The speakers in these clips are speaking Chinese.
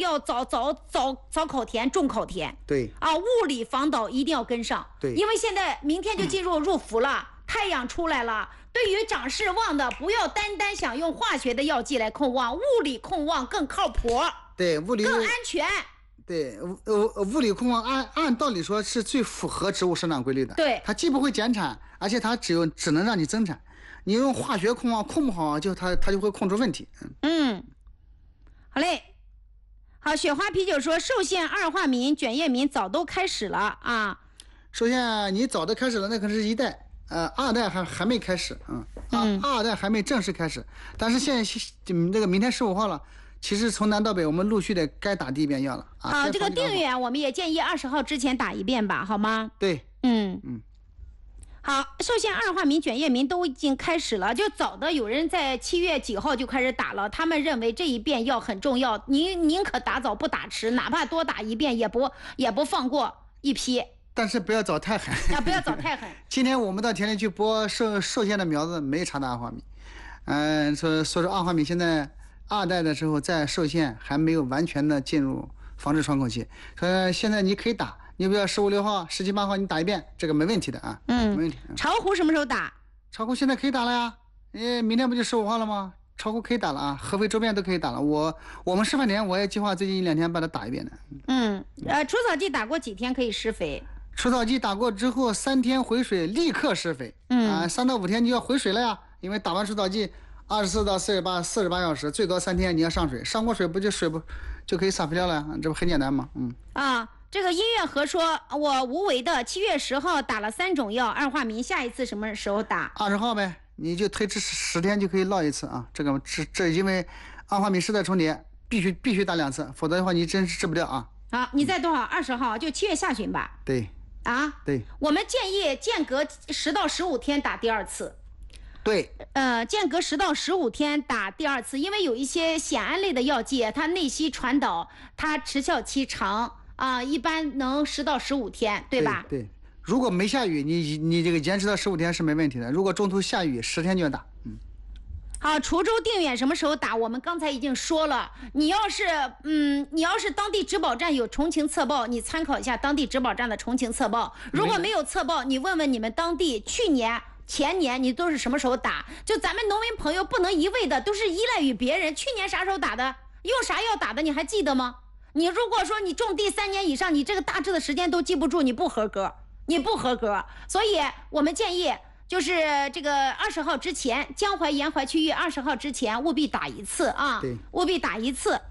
要早考田，重考田。 对啊，物理防导一定要跟上。 对， 因为现在明天就进入伏了，太阳出来了。对于长视旺的，不要单想用化学的药剂来控旺，物理控旺更靠谱。 对，物理更安全。 对，物理控旺按道理说是最符合植物生长规律的。 对， 它既不会减产，而且它只能让你增产。你用化学控旺控不好，它就会控出问题。 好嘞。好，雪花啤酒说，寿县二化民、卷叶民早都开始了啊。 寿县你早都开始了，那可是一代，二代还没开始，二代还没正式开始。但是现在这个明天15号了，其实从南到北我们陆续的该打第一遍药了啊。 好，这个定远我们也建议20号之前打一遍吧，好吗？ 对， 好，寿县二化民、卷叶民都已经开始了，就早的有人在7月几号就开始打了，他们认为这一遍药很重要，宁可打早不打迟，哪怕多打一遍也不放过一批。 但是不要早太狠啊！不要早太狠。 今天我们到田里去播寿县的苗子，没查到二化米。说二化米现在2代的时候在寿县还没有完全的进入防治窗口期。说现在你可以打，你不要15、6号、17、18号你打一遍，这个没问题的啊。没问题。 巢湖什么时候打？ 巢湖现在可以打了呀，明天不就15号了吗？巢湖可以打了啊，合肥周边都可以打了。我们示范田我也计划最近1、2天把它打一遍的。 除草剂打过几天可以施肥？ 除草剂打过之后3天回水，立刻施肥。3到5天你要回水了呀，因为打完除草剂24到48小时，最多3天你要上水，上过水不就可以撒肥料了呀？这不很简单吗？ 这个音乐盒说，我无为的7月10号打了3种药，二化民，下一次什么时候打 ？20号呗，你就推迟10天就可以落一次啊。这因为二化民是在重叠，必须打2次，否则的话你真是治不掉啊。 好，你在多少？20号，就7月下旬吧。 对。对， 我们建议间隔10到15天打第2次。 对， 间隔10到15天打第2次，因为有一些酰胺类的药剂，它内息传导，它持效期长啊，一般能10到15天，对吧？ 对，如果没下雨，你这个延迟到15天是没问题的。如果中途下雨，10天就要打。 好，滁州定远什么时候打？我们刚才已经说了，你要是当地植保站有重情测报，你参考一下当地植保站的重情测报。如果没有测报，你问问你们当地去年、前年你都是什么时候打？就咱们农民朋友不能一味的都是依赖于别人，去年啥时候打的，用啥药打的，你还记得吗？你如果说你种地3年以上，你这个大致的时间都记不住，你不合格。所以我们建议。就是这个20号之前，江淮沿淮区域20号之前务必打一次啊！ 对， 务必打一次。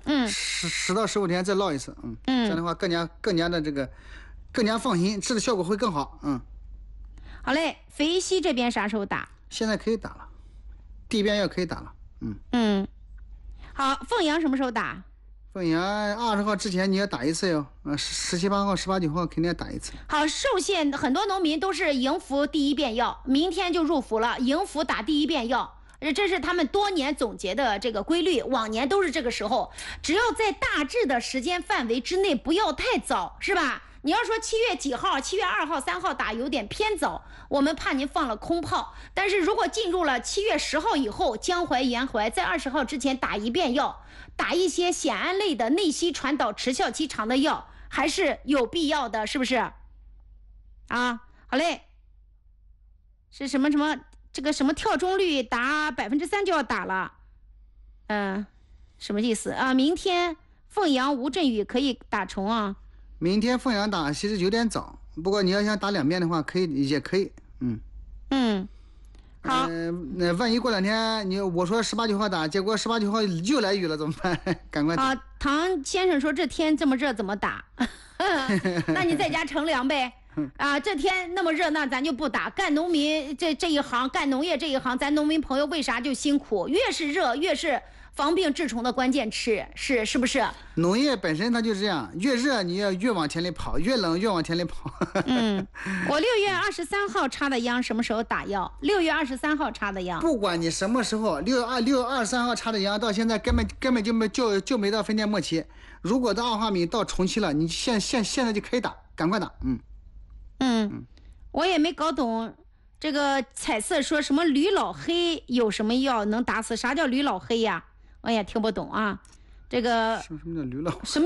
10到15天再落一次。这样的话更加的这个更加放心，治的效果会更好。 好嘞，肥西这边啥时候打？ 现在可以打了，第一遍药可以打了。 好，凤阳什么时候打？ 凤阳20号之前你要打一次哟，17、18号、18、9号肯定要打一次。 好，寿县很多农民都是迎伏第一遍药，明天就入伏了，迎伏打第一遍药，这是他们多年总结的这个规律，往年都是这个时候，只要在大致的时间范围之内，不要太早，是吧？你要说7月几号，7月2号、3号打有点偏早，我们怕您放了空炮。但是如果进入了7月10号以后，江淮沿淮在20号之前打一遍药，打一些酰胺类的内息传导持效期长的药，还是有必要的，是不是？啊，好嘞。是什么这个什么跳中率达3%就要打了，什么意思啊？明天凤阳无阵雨可以打虫啊。 明天凤阳打其实有点早，不过你要想打2遍的话，也可以。 好。 那万一过2天我说18、9号打，结果18、9号又来雨了怎么办？赶快打。 啊，唐先生说这天这么热怎么打？那你在家乘凉呗。这天那么热，那咱就不打。干农民这一行，干农业这一行，咱农民朋友为啥就辛苦？越是热，越是防病治虫的关键是不是？ 农业本身它就是这样，越热你要越往田里跑，越冷越往田里跑。 我6月23号插的秧，什么时候打药？6月23号插的秧。 不管你什么时候，6月23号插的秧，到现在根本就没到分田末期。如果到二化米到虫期了，你现在就可以打，赶快打。 我也没搞懂，这个彩色说什么驴老黑有什么药能打死？啥叫驴老黑呀？我也听不懂啊。这个什么叫驴老？ 什么